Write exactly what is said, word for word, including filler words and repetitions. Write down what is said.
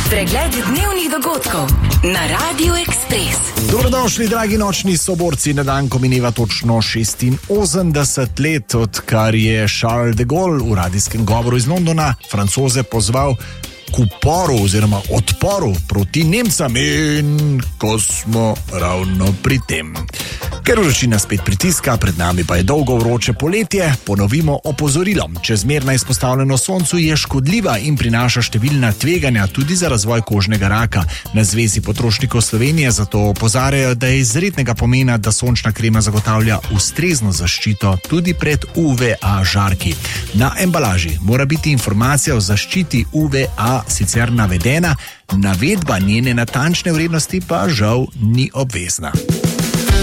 Pregled dnevnih dogodkov na Radiu Ekspres. Dobrodošli, dragi nočni soborci, na dan, ko mineva točno šestinosemdeset let, odkar je Charles de Gaulle v radijskem govoru iz Londona Francoze pozval k uporu oziroma odporu proti Nemcem, in ko smo ravno pri tem. Ker vročina spet pritiska, pred nami pa je dolgo vroče poletje, ponovimo opozorilo. Čezmerna izpostavljenost soncu je škodljiva in prinaša številna tveganja tudi za razvoj kožnega raka. Na Zvezi potrošnikov Slovenije zato opozarjajo, da je izrednega pomena, da sončna krema zagotavlja ustrezno zaščito tudi pred U V A žarki. Na embalaži mora biti informacija o zaščiti U V A sicer navedena, navedba njene natančne vrednosti pa žal ni obvezna.